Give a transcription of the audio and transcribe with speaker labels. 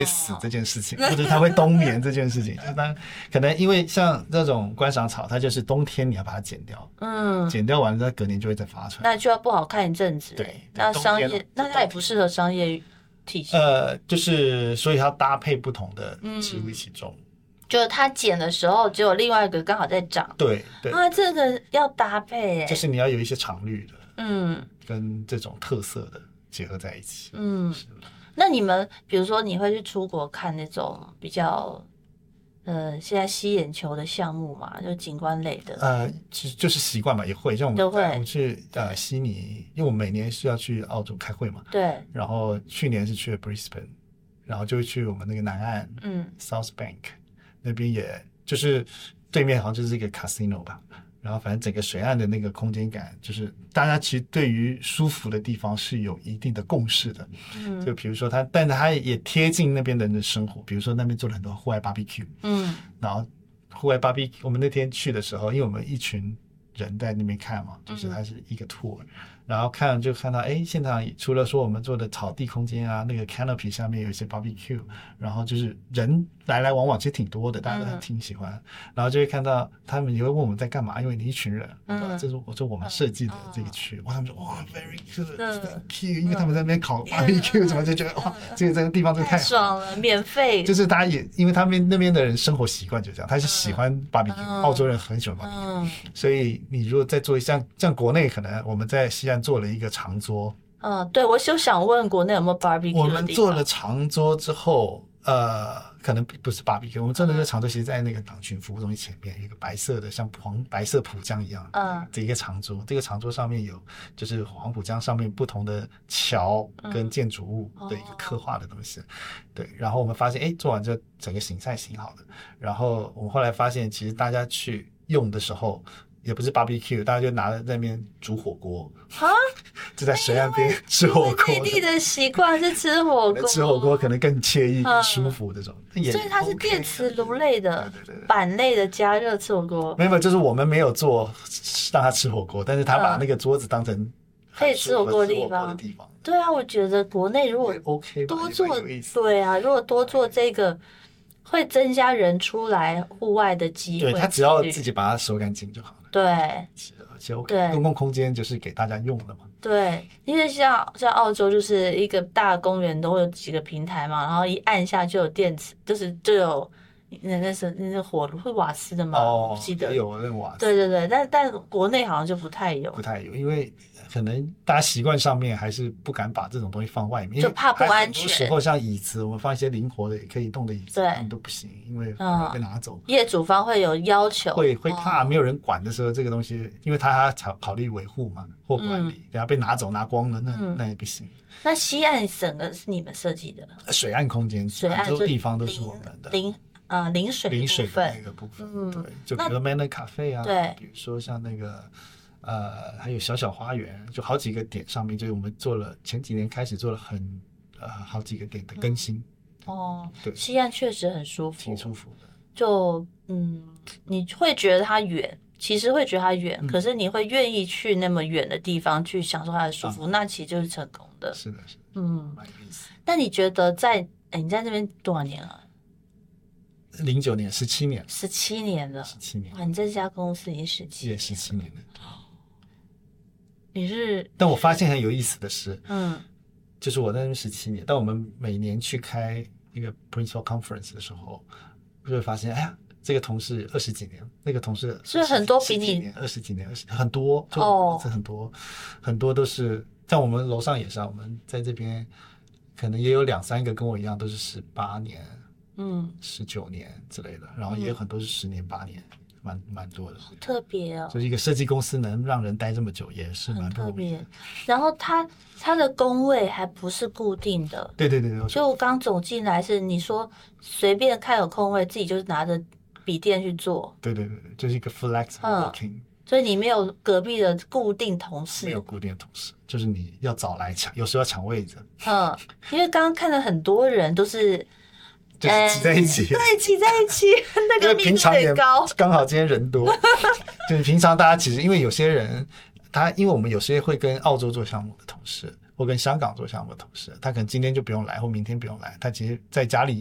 Speaker 1: 死这件事情，或者它会冬眠这件事情，就是它可能因为像这种观赏草，它就是冬天你要把它剪掉，剪掉完了它隔年就会再发出来，
Speaker 2: 那就要不好看一阵子。
Speaker 1: 对，
Speaker 2: 那商业那它也不适合商业体系。
Speaker 1: 就是所以它搭配不同的植物一起种。
Speaker 2: 就是它剪的时候，只有另外一个刚好在长。
Speaker 1: 对对，
Speaker 2: 这个要搭配耶，
Speaker 1: 就是你要有一些常绿的，跟这种特色的结合在一起。
Speaker 2: 那你们比如说你会去出国看那种比较现在吸眼球的项目嘛，就景观类的？
Speaker 1: 其实就是习惯嘛，也会像我们去悉尼，因为我们每年是要去澳洲开会嘛，
Speaker 2: 对，
Speaker 1: 然后去年是去了 Brisbane， 然后就会去我们那个南岸，South Bank。那边也就是对面好像就是一个 casino 吧，然后反正整个水岸的那个空间感，就是大家其实对于舒服的地方是有一定的共识的。就比如说但是它也贴近那边的人的生活，比如说那边做了很多户外 barbecue，然后户外 barbecue， 我们那天去的时候，因为我们一群人在那边看嘛，就是它是一个 tour，然后就看到现场除了说我们做的草地空间啊，那个 canopy 下面有一些 barbecue， 然后就是人来来往往其实挺多的，大家都挺喜欢，然后就会看到他们也会问我们在干嘛，因为你一群人，这是我们设计的这个区，哇，他们说哇 very good，thank you， 因为他们在那边烤 barbecue 什么，就觉得哇，这个地方真的太
Speaker 2: 爽了，免费，
Speaker 1: 就是大家也因为他们那边的人生活习惯就这样，他是喜欢 barbecue，澳洲人很喜欢 barbecue，所以你如果再做像国内可能我们在西岸做了一个长桌，
Speaker 2: 对，我就想问国内有没有 barbecue 的地方。
Speaker 1: 我们做了长桌之后，可能不是 barbecue， 我们做的那个长桌其实在那个党群服务中心前面有一个白色的像白色浦江一样的一个长桌，这个长桌上面有就是黄浦江上面不同的桥跟建筑物的一个刻画的东西，对，然后我们发现做完这整个形态挺好的，然后我们后来发现其实大家去用的时候也不是 barbecue， 大家就拿在那边煮火锅就在水岸边吃火锅。
Speaker 2: 内地的习惯是吃火锅，
Speaker 1: 吃火锅可能更惬意、更舒服这种。
Speaker 2: 所以它是电磁炉类的、板类的加热吃火锅。
Speaker 1: 没有，就是我们没有做让他吃火锅，但是他把那个桌子当成
Speaker 2: 可以吃火锅的地方。对啊，我觉得国内如果多做，对啊，如果多做这个。会增加人出来户外的机会，
Speaker 1: 对，他只要自己把它收干净就好了。
Speaker 2: 对，
Speaker 1: 而且公共空间就是给大家用的嘛。
Speaker 2: 对，因为像澳洲就是一个大公园都会有几个平台嘛，然后一按下就有电池，就有那是火炉会瓦斯的嘛，我记得
Speaker 1: 有那瓦斯。
Speaker 2: 对，但国内好像就不太有，
Speaker 1: 因为可能大家习惯上面还是不敢把这种东西放外面，
Speaker 2: 就怕不安全。
Speaker 1: 很多时候像椅子，我们放一些灵活的也可以动的椅子，他们都不行，因为被拿走。
Speaker 2: 业主方会有要求，
Speaker 1: 会怕没有人管的时候，这个东西，因为他还要考虑维护嘛或管理，等下被拿走拿光了，那也不行。
Speaker 2: 那西岸整个是你们设计的？
Speaker 1: 水岸空间，
Speaker 2: 水岸
Speaker 1: 地方都是我们的。
Speaker 2: 临水
Speaker 1: 的那个部分，对，就比如 Manor Cafe 啊，
Speaker 2: 对，
Speaker 1: 比如说像那个还有小花园，就好几个点上面，就是我们做了前几年开始做了好几个点的更新。对，
Speaker 2: 西岸确实很舒服，
Speaker 1: 挺舒服的。
Speaker 2: 就你会觉得它远，其实会觉得它远，可是你会愿意去那么远的地方去享受它的舒服，那其实就是成功的。
Speaker 1: 是的，蛮有意思。
Speaker 2: 那你觉得你在那边多少年了
Speaker 1: ？09年，17年
Speaker 2: ，17年了
Speaker 1: ，17年。
Speaker 2: 哇，你这家公司也17
Speaker 1: 年了。
Speaker 2: 你是？
Speaker 1: 但我发现很有意思的是，就是我在那边17年，但我们每年去开一个 principal conference 的时候，就会发现，哎呀，这个同事20几年，那个同事
Speaker 2: 是很多比你
Speaker 1: 20几年，很多，是很多都是像我们楼上也是，我们在这边可能也有2-3个跟我一样，都是18年。19年之类的，然后也有很多是10年8年，蛮多的。
Speaker 2: 好特别哦！
Speaker 1: 就是一个设计公司能让人待这么久，也是蛮特别。
Speaker 2: 然后它的工位还不是固定的，
Speaker 1: 对。
Speaker 2: 就我刚走进来是你说随便看有空位，自己就拿着笔电去做。
Speaker 1: 对，就是一个 flexible working。
Speaker 2: 所以你没有隔壁的固定同事，
Speaker 1: 没有固定的同事，就是你要找来抢，有时候要抢位置。
Speaker 2: 因为刚刚看了很多人都是。
Speaker 1: 就是挤在一起，
Speaker 2: 对，挤在一起，那个密度很高。
Speaker 1: 刚好今天人多，就是平常大家其实因为有些人因为我们有些会跟澳洲做项目的同事， 或跟香港做项目的同事，他可能今天就不用来，或明天不用来，他其实在家里